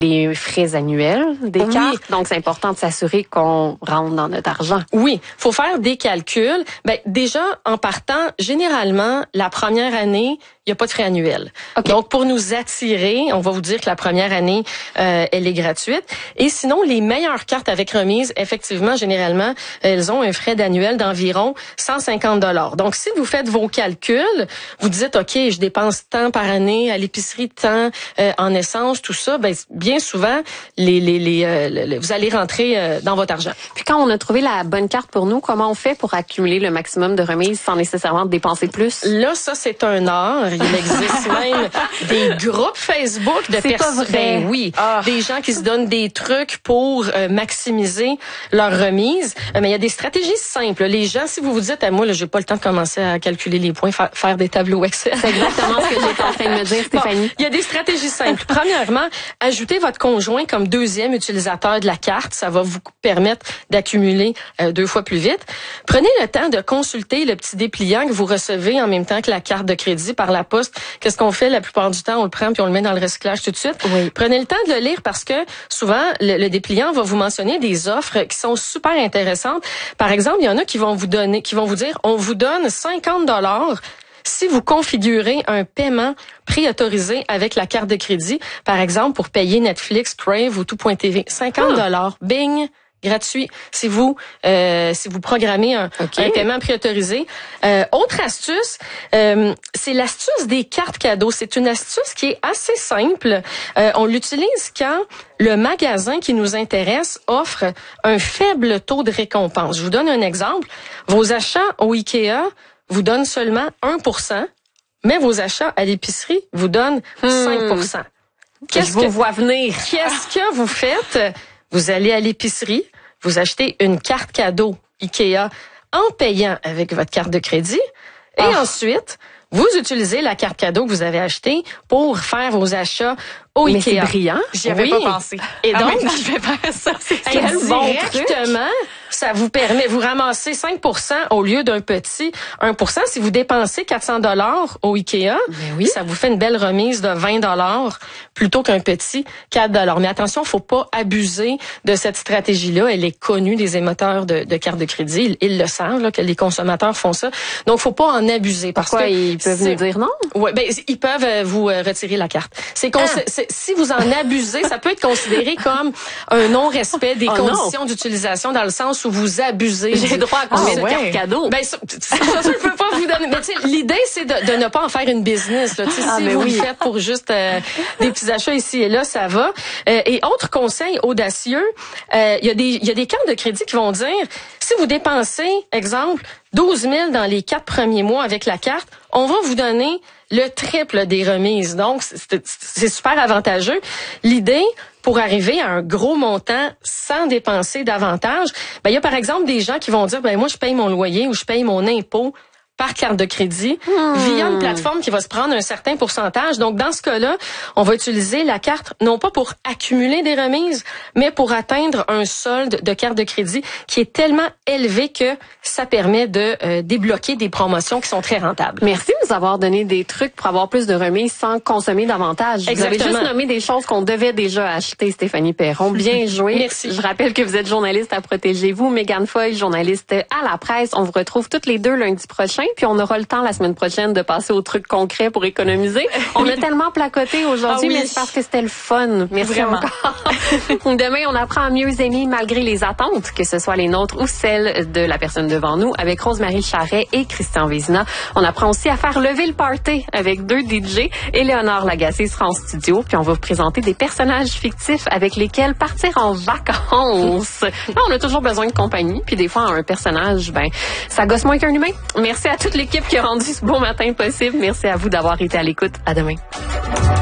les frais annuels des cartes. Donc, c'est important de s'assurer qu'on rentre dans notre argent. Oui, faut faire des calculs. Déjà, en partant, généralement, la première année, il n'y a pas de frais annuels. Okay. Donc, pour nous attirer, on va vous dire que la première année, elle est gratuite. Et sinon, les meilleures cartes avec remise, effectivement, généralement, elles ont un frais annuel d'environ 150 $. Donc, si vous faites vos calculs, vous dites, OK, je dépense tant par année à l'épicerie, tant en essence, tout ça, bien souvent, vous allez rentrer dans votre argent. Puis quand on a trouvé la bonne carte pour nous, comment on fait pour accumuler le maximum de remises sans nécessairement dépenser plus? Là, ça, c'est un art. Il existe même des groupes Facebook de personnes. Ben oui, des gens qui se donnent des trucs pour maximiser leur remise. Mais il y a des stratégies simples. Les gens, si vous vous dites, moi, là, j'ai pas le temps de commencer à calculer les points, faire des tableaux Excel. C'est exactement ce que j'étais en train de me dire, Stéphanie. Bon, il y a des stratégies simples. Premièrement, ajoutez votre conjoint comme deuxième utilisateur de la carte. Ça va vous permettre d'accumuler 2 fois plus vite. Prenez le temps de consulter le petit dépliant que vous recevez en même temps que la carte de crédit par la poste. Qu'est-ce qu'on fait la plupart du temps? On le prend puis on le met dans le recyclage tout de suite. Oui. Prenez le temps de le lire parce que souvent, le dépliant va vous mentionner des offres qui sont super intéressantes. Par exemple, il y en a qui vont vous dire, on vous donne 50 $ si vous configurez un paiement préautorisé avec la carte de crédit, par exemple pour payer Netflix, Crave ou tout.tv. 50 $, bing, gratuit si vous programmez un paiement préautorisé. Autre astuce, c'est l'astuce des cartes cadeaux. C'est une astuce qui est assez simple. On l'utilise quand le magasin qui nous intéresse offre un faible taux de récompense. Je vous donne un exemple. Vos achats au IKEA vous donnent seulement 1%, mais vos achats à l'épicerie vous donnent 5%. Qu'est-ce que vous voyez venir? Qu'est-ce que vous faites? Vous allez à l'épicerie, vous achetez une carte cadeau IKEA en payant avec votre carte de crédit et ensuite, vous utilisez la carte cadeau que vous avez achetée pour faire vos achats au Ikea. C'est brillant. J'y avais pas pensé. Et donc, je vais faire ça. Directement, ça vous permet, vous ramassez 5% au lieu d'un petit 1%. Si vous dépensez 400 $ au Ikea, ça vous fait une belle remise de 20 $ plutôt qu'un petit 4 $. Mais attention, faut pas abuser de cette stratégie-là. Elle est connue des émetteurs de cartes de crédit. Ils le savent, là, que les consommateurs font ça. Donc, faut pas en abuser. Pourquoi ils peuvent nous dire non? Ouais, ils peuvent vous retirer la carte. Si vous en abusez, ça peut être considéré comme un non-respect des conditions d'utilisation dans le sens où vous abusez. J'ai droit à combien de cartes cadeaux? Ça, je peux pas vous donner. Mais l'idée, c'est de ne pas en faire une business. Là. Si vous le faites pour juste des petits achats ici et là, ça va. Et autre conseil audacieux, il y a des cartes de crédit qui vont dire, si vous dépensez, exemple, 12 000 dans les 4 premiers mois avec la carte, on va vous donner le triple des remises. Donc, c'est super avantageux. L'idée, pour arriver à un gros montant sans dépenser davantage, il y a par exemple des gens qui vont dire, moi, je paye mon loyer ou je paye mon impôt par carte de crédit via une plateforme qui va se prendre un certain pourcentage. Donc, dans ce cas-là, on va utiliser la carte non pas pour accumuler des remises, mais pour atteindre un solde de carte de crédit qui est tellement élevé que ça permet de débloquer des promotions qui sont très rentables. Merci de nous avoir donné des trucs pour avoir plus de remises sans consommer davantage. Exactement. Vous avez juste nommé des choses qu'on devait déjà acheter, Stéphanie Perron. Bien joué. Merci. Je rappelle que vous êtes journaliste à Protégez-vous, Mégane Foy, journaliste à La Presse. On vous retrouve toutes les deux lundi prochain. Puis on aura le temps la semaine prochaine de passer aux trucs concrets pour économiser. On a tellement placoté aujourd'hui, mais c'est parce que c'était le fun. Merci vraiment encore. Demain, on apprend à mieux aimer malgré les attentes, que ce soit les nôtres ou celles de la personne devant nous, avec Rose-Marie Charret et Christian Vézina. On apprend aussi à faire lever le party avec 2 DJ. Éléonore Lagacé sera en studio, puis on va vous présenter des personnages fictifs avec lesquels partir en vacances. Là, on a toujours besoin de compagnie, puis des fois, un personnage, ça gosse moins qu'un humain. Merci à toute l'équipe qui a rendu ce bon matin possible. Merci à vous d'avoir été à l'écoute. À demain.